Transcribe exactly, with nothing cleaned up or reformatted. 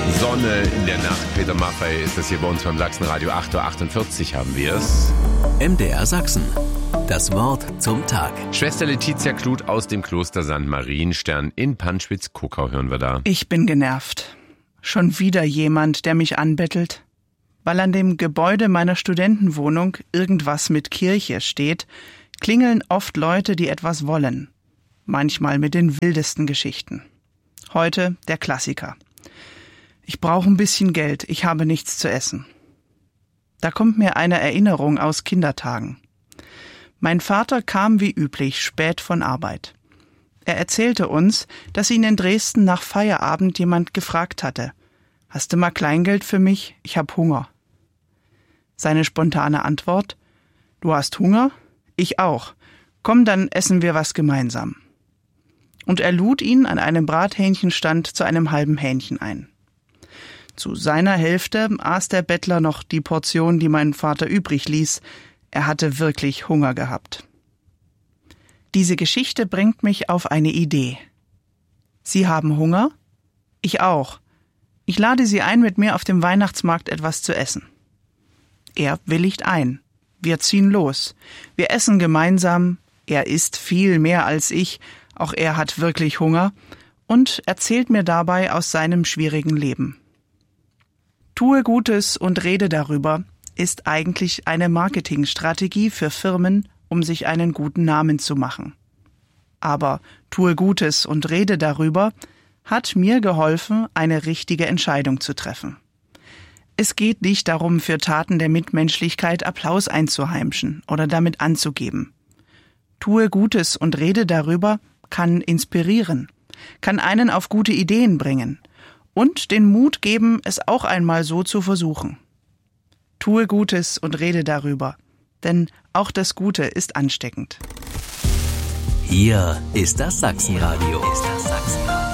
Sonne in der Nacht. Peter Maffay ist das hier bei uns beim Sachsenradio. acht Uhr achtundvierzig haben wir es. M D R Sachsen. Das Wort zum Tag. Schwester Letizia Kluth aus dem Kloster Sankt Marienstern in Panschwitz-Kuckau hören wir da. Ich bin genervt. Schon wieder jemand, der mich anbettelt. Weil an dem Gebäude meiner Studentenwohnung irgendwas mit Kirche steht, klingeln oft Leute, die etwas wollen. Manchmal mit den wildesten Geschichten. Heute der Klassiker. Ich brauche ein bisschen Geld, ich habe nichts zu essen. Da kommt mir eine Erinnerung aus Kindertagen. Mein Vater kam wie üblich spät von Arbeit. Er erzählte uns, dass ihn in Dresden nach Feierabend jemand gefragt hatte: »Hast du mal Kleingeld für mich? Ich hab Hunger.« Seine spontane Antwort: »Du hast Hunger? Ich auch. Komm, dann essen wir was gemeinsam.« Und er lud ihn an einem Brathähnchenstand zu einem halben Hähnchen ein. Zu seiner Hälfte aß der Bettler noch die Portion, die mein Vater übrig ließ. Er hatte wirklich Hunger gehabt. Diese Geschichte bringt mich auf eine Idee. Sie haben Hunger? Ich auch. Ich lade Sie ein, mit mir auf dem Weihnachtsmarkt etwas zu essen. Er willigt ein. Wir ziehen los. Wir essen gemeinsam. Er isst viel mehr als ich. Auch er hat wirklich Hunger und erzählt mir dabei aus seinem schwierigen Leben. Tue Gutes und rede darüber ist eigentlich eine Marketingstrategie für Firmen, um sich einen guten Namen zu machen. Aber tue Gutes und rede darüber hat mir geholfen, eine richtige Entscheidung zu treffen. Es geht nicht darum, für Taten der Mitmenschlichkeit Applaus einzuheimschen oder damit anzugeben. Tue Gutes und rede darüber kann inspirieren, kann einen auf gute Ideen bringen und den Mut geben, es auch einmal so zu versuchen. Tue Gutes und rede darüber, denn auch das Gute ist ansteckend. Hier ist das Sachsenradio. Hier ist das Sachsenradio.